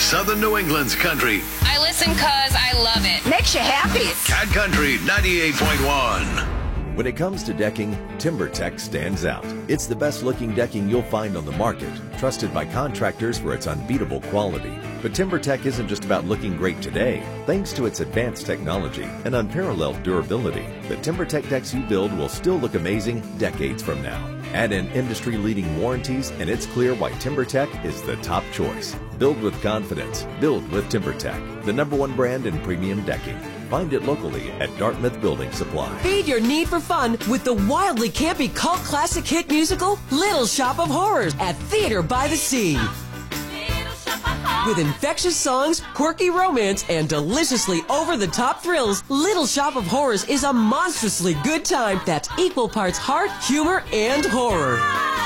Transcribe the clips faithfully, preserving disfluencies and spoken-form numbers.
Southern New England's country. I listen because I love it. Makes you happy. Cat Country ninety-eight point one. When it comes to decking, TimberTech stands out. It's the best looking decking you'll find on the market, trusted by contractors for its unbeatable quality. But TimberTech isn't just about looking great today. Thanks to its advanced technology and unparalleled durability, the TimberTech decks you build will still look amazing decades from now. Add in industry-leading warranties, and it's clear why TimberTech is the top choice. Build with confidence. Build with TimberTech, the number one brand in premium decking. Find it locally at Dartmouth Building Supply. Feed your need for fun with the wildly campy cult classic hit musical Little Shop of Horrors at Theater by the Sea. With infectious songs, quirky romance, and deliciously over-the-top thrills, Little Shop of Horrors is a monstrously good time that's equal parts heart, humor, and horror.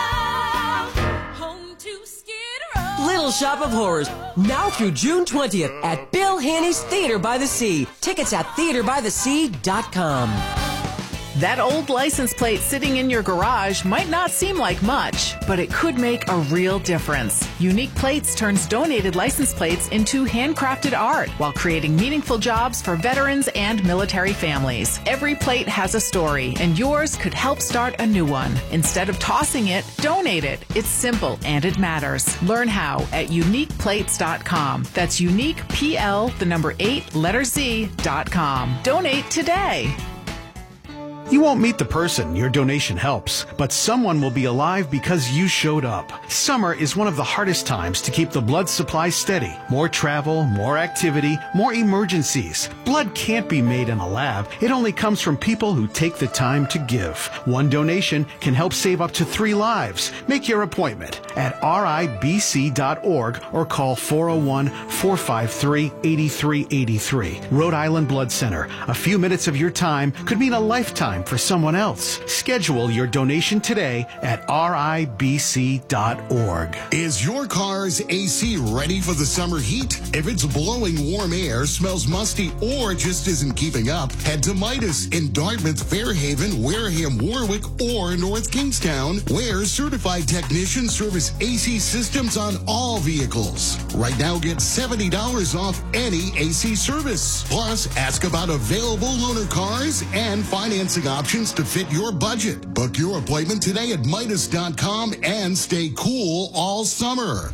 Little Shop of Horrors, now through June twentieth at Bill Haney's Theater by the Sea. Tickets at theater by the sea dot com. That old license plate sitting in your garage might not seem like much, but it could make a real difference. Unique Plates turns donated license plates into handcrafted art while creating meaningful jobs for veterans and military families. Every plate has a story, and yours could help start a new one. Instead of tossing it, donate it. It's simple and it matters. Learn how at unique plates dot com. That's unique, P L, the number eight, letter Z, dot com. Donate today. You won't meet the person your donation helps, but someone will be alive because you showed up. Summer is one of the hardest times to keep the blood supply steady. More travel, more activity, more emergencies. Blood can't be made in a lab. It only comes from people who take the time to give. One donation can help save up to three lives. Make your appointment at R I B C dot org or call four oh one, four five three, eight three eight three. Rhode Island Blood Center. A few minutes of your time could mean a lifetime for someone else. Schedule your donation today at R I B C dot org. Is your car's A C ready for the summer heat? If it's blowing warm air, smells musty, or just isn't keeping up, head to Midas in Dartmouth, Fairhaven, Wareham, Warwick, or North Kingstown, where certified technicians service A C systems on all vehicles. Right now, get seventy dollars off any A C service. Plus, ask about available loaner cars and financing options to fit your budget. Book your appointment today at Midas dot com and stay cool all summer.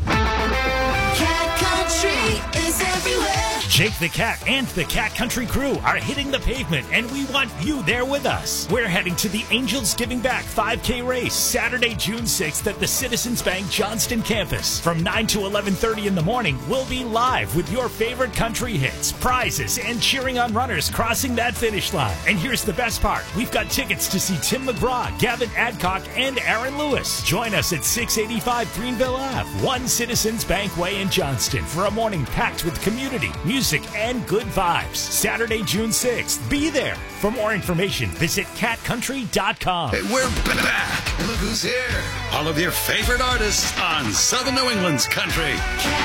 Cat Country is everywhere. Jake the Cat and the Cat Country crew are hitting the pavement, and we want you there with us. We're heading to the Angels Giving Back five K race Saturday, June sixth at the Citizens Bank Johnston campus. From nine to eleven thirty in the morning, we'll be live with your favorite country hits, prizes, and cheering on runners crossing that finish line. And here's the best part. We've got tickets to see Tim McGraw, Gavin Adcock, and Aaron Lewis. Join us at six eighty-five Greenville Avenue, One Citizens Bank Way in Johnston for a morning packed with community, music, and good vibes. Saturday, June sixth. Be there. For more information, visit cat country dot com. Hey, we're back. Look who's here. All of your favorite artists on Southern New England's country.